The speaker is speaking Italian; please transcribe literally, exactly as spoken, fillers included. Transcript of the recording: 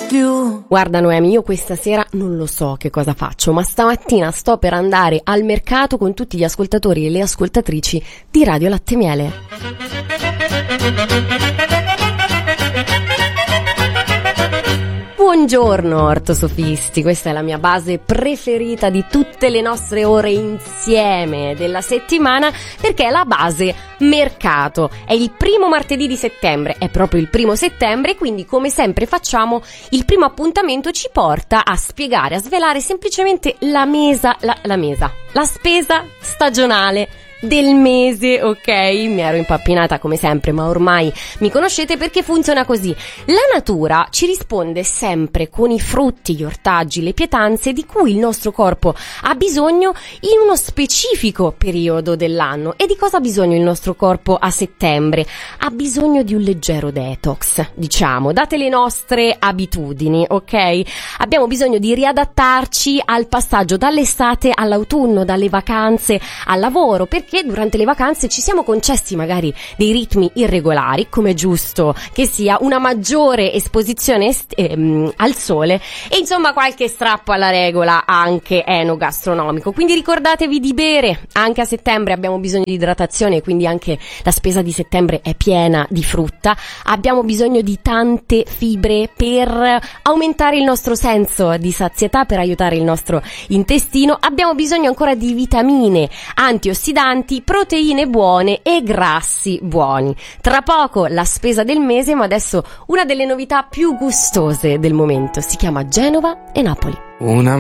più. Guarda Noemi, io questa sera non lo so che cosa faccio, ma stamattina sto per andare al mercato con tutti gli ascoltatori e le ascoltatrici di Radio Latte Miele. Buongiorno ortosofisti, questa è la mia base preferita di tutte le nostre ore insieme della settimana, perché è la base mercato. È il primo martedì di settembre, è proprio il primo settembre, quindi come sempre facciamo, il primo appuntamento ci porta a spiegare, a svelare semplicemente la mesa, la, la mesa, la spesa stagionale del mese, ok? Mi ero impappinata come sempre, ma ormai mi conoscete perché funziona così. La natura ci risponde sempre con i frutti, gli ortaggi, le pietanze di cui il nostro corpo ha bisogno in uno specifico periodo dell'anno. E di cosa ha bisogno il nostro corpo a settembre? Ha bisogno di un leggero detox, diciamo, date le nostre abitudini, ok? Abbiamo bisogno di riadattarci al passaggio dall'estate all'autunno, dalle vacanze al lavoro, perché che durante le vacanze ci siamo concessi magari dei ritmi irregolari, come è giusto che sia, una maggiore esposizione est- ehm, al sole e insomma qualche strappo alla regola anche enogastronomico. Quindi ricordatevi di bere, anche a settembre abbiamo bisogno di idratazione, quindi anche la spesa di settembre è piena di frutta. Abbiamo bisogno di tante fibre per aumentare il nostro senso di sazietà, per aiutare il nostro intestino. Abbiamo bisogno ancora di vitamine, antiossidanti, proteine buone e grassi buoni. Tra poco la spesa del mese, ma adesso una delle novità più gustose del momento, si chiama Genova e Napoli. Una